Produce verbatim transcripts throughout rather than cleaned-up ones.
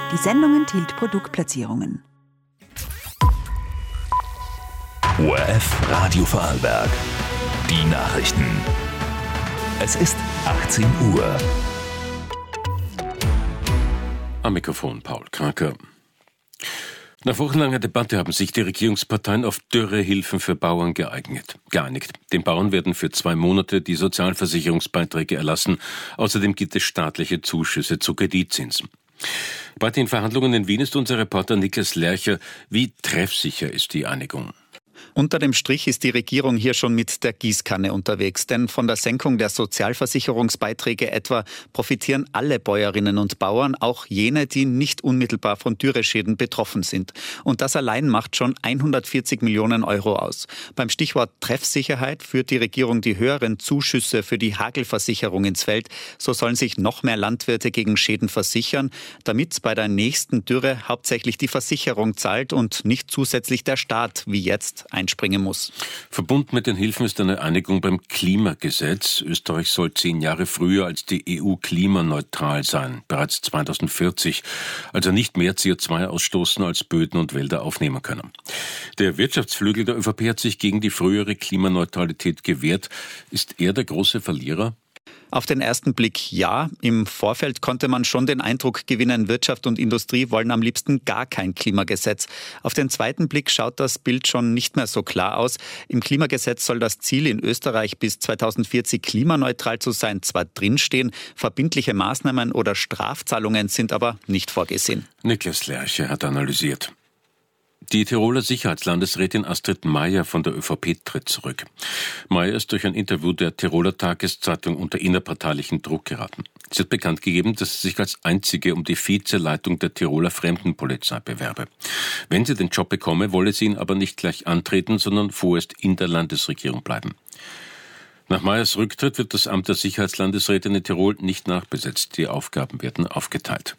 Die Sendung enthielt Produktplatzierungen. O R F Radio Vorarlberg. Die Nachrichten. Es ist achtzehn Uhr. Am Mikrofon Paul Kraker. Nach wochenlanger Debatte haben sich die Regierungsparteien auf Dürrehilfen für Bauern geeignet, geeinigt. Den Bauern werden für zwei Monate die Sozialversicherungsbeiträge erlassen. Außerdem gibt es staatliche Zuschüsse zu Kreditzinsen. Bei den Verhandlungen in Wien ist unser Reporter Niklas Lercher. Wie treffsicher ist die Einigung? Unter dem Strich ist die Regierung hier schon mit der Gießkanne unterwegs, denn von der Senkung der Sozialversicherungsbeiträge etwa profitieren alle Bäuerinnen und Bauern, auch jene, die nicht unmittelbar von Dürreschäden betroffen sind. Und das allein macht schon hundertvierzig Millionen Euro aus. Beim Stichwort Treffsicherheit führt die Regierung die höheren Zuschüsse für die Hagelversicherung ins Feld. So sollen sich noch mehr Landwirte gegen Schäden versichern, damit bei der nächsten Dürre hauptsächlich die Versicherung zahlt und nicht zusätzlich der Staat, wie jetzt, einspringen muss. Verbunden mit den Hilfen ist eine Einigung beim Klimagesetz. Österreich soll zehn Jahre früher als die E U klimaneutral sein, bereits zweitausendvierzig, also nicht mehr C O zwei ausstoßen, als Böden und Wälder aufnehmen können. Der Wirtschaftsflügel der ÖVP hat sich gegen die frühere Klimaneutralität gewehrt. Ist er der große Verlierer? Auf den ersten Blick ja. Im Vorfeld konnte man schon den Eindruck gewinnen, Wirtschaft und Industrie wollen am liebsten gar kein Klimagesetz. Auf den zweiten Blick schaut das Bild schon nicht mehr so klar aus. Im Klimagesetz soll das Ziel, in Österreich bis zweitausendvierzig klimaneutral zu sein, zwar drinstehen, verbindliche Maßnahmen oder Strafzahlungen sind aber nicht vorgesehen. Niklas Lerche hat analysiert. Die Tiroler Sicherheitslandesrätin Astrid Maier von der ÖVP tritt zurück. Maier ist durch ein Interview der Tiroler Tageszeitung unter innerparteilichen Druck geraten. Sie hat bekannt gegeben, dass sie sich als einzige um die Vizeleitung der Tiroler Fremdenpolizei bewerbe. Wenn sie den Job bekomme, wolle sie ihn aber nicht gleich antreten, sondern vorerst in der Landesregierung bleiben. Nach Maiers Rücktritt wird das Amt der Sicherheitslandesrätin in Tirol nicht nachbesetzt. Die Aufgaben werden aufgeteilt.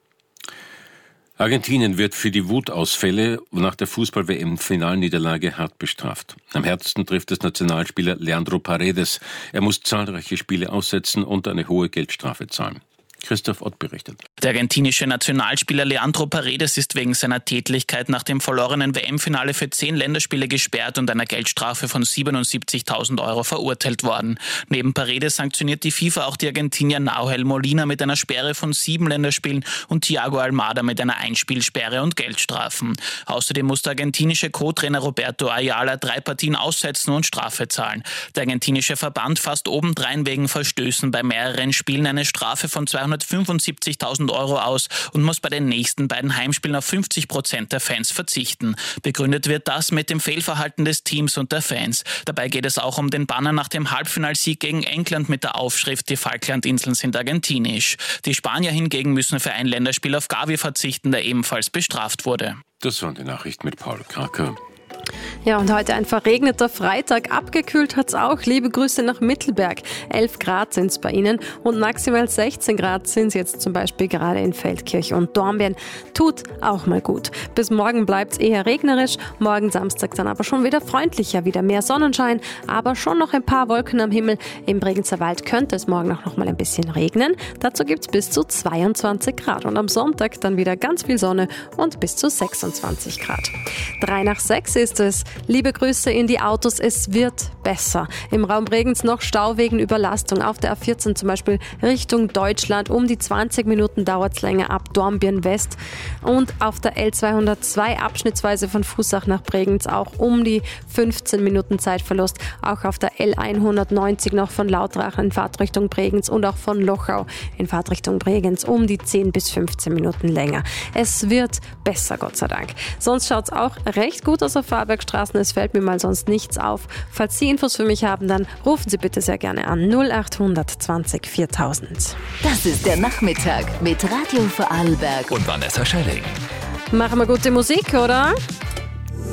Argentinien wird für die Wutausfälle nach der Fußball-W M-Finalniederlage hart bestraft. Am härtesten trifft es Nationalspieler Leandro Paredes. Er muss zahlreiche Spiele aussetzen und eine hohe Geldstrafe zahlen. Christoph Ott berichtet. Der argentinische Nationalspieler Leandro Paredes ist wegen seiner Tätlichkeit nach dem verlorenen W M-Finale für zehn Länderspiele gesperrt und einer Geldstrafe von siebenundsiebzigtausend Euro verurteilt worden. Neben Paredes sanktioniert die FIFA auch die Argentinier Nahuel Molina mit einer Sperre von sieben Länderspielen und Thiago Almada mit einer Einspielsperre und Geldstrafen. Außerdem muss der argentinische Co-Trainer Roberto Ayala drei Partien aussetzen und Strafe zahlen. Der argentinische Verband fasst obendrein wegen Verstößen bei mehreren Spielen eine Strafe von zweihundertfünfundsiebzigtausend Euro aus und muss bei den nächsten beiden Heimspielen auf fünfzig Prozent der Fans verzichten. Begründet wird das mit dem Fehlverhalten des Teams und der Fans. Dabei geht es auch um den Banner nach dem Halbfinalsieg gegen England mit der Aufschrift "Die Falklandinseln sind argentinisch". Die Spanier hingegen müssen für ein Länderspiel auf Gavi verzichten, der ebenfalls bestraft wurde. Das waren die Nachrichten mit Paul Kraker. Ja, und heute ein verregneter Freitag. Abgekühlt hat's auch. Liebe Grüße nach Mittelberg. elf Grad sind's bei Ihnen und maximal sechzehn Grad sind's jetzt zum Beispiel gerade in Feldkirch und Dornbirn. Tut auch mal gut. Bis morgen bleibt's eher regnerisch. Morgen Samstag dann aber schon wieder freundlicher. Wieder mehr Sonnenschein, aber schon noch ein paar Wolken am Himmel. Im Bregenzer Wald könnte es morgen auch noch mal ein bisschen regnen. Dazu gibt's bis zu zweiundzwanzig Grad. Und am Sonntag dann wieder ganz viel Sonne und bis zu sechsundzwanzig Grad. Drei nach sechs ist es. Liebe Grüße in die Autos, es wird besser. Im Raum Bregenz noch Stau wegen Überlastung. Auf der A vierzehn zum Beispiel Richtung Deutschland. Um die zwanzig Minuten dauert es länger ab Dornbirn West. Und auf der L zweihundertzwei abschnittsweise von Fußach nach Bregenz auch um die fünfzehn Minuten Zeitverlust. Auch auf der L hundertneunzig noch von Lautrachen in Fahrtrichtung Bregenz und auch von Lochau in Fahrtrichtung Bregenz um die zehn bis fünfzehn Minuten länger. Es wird besser, Gott sei Dank. Sonst schaut es auch recht gut aus auf Vorarlbergstraßen. Es fällt mir mal sonst nichts auf. Falls Sie Infos für mich haben, dann rufen Sie bitte sehr gerne an null achthundert zwanzig viertausend. Das ist der Nachmittag mit Radio Vorarlberg und Vanessa Schelling. Machen wir gute Musik, oder?